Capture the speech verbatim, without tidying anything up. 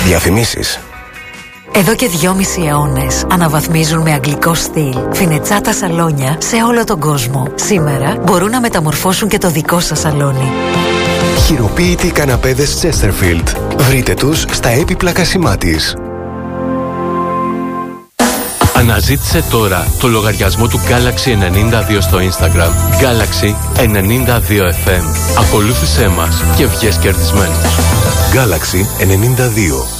Διαφημίσεις. Εδώ και δυόμισι αιώνες αναβαθμίζουν με αγγλικό στυλ φινετσάτα σαλόνια σε όλο τον κόσμο. Σήμερα μπορούν να μεταμορφώσουν και το δικό σας σαλόνι. Χειροποίητοι καναπέδες Chesterfield. Βρείτε τους στα έπιπλα Κασιμάτης. Αναζήτησε τώρα το λογαριασμό του Galaxy ενενήντα δύο στο Instagram. Galaxy ενενήντα δύο εφ εμ. Ακολούθησέ μας και βγες κερδισμένος. Galaxy ενενήντα δύο.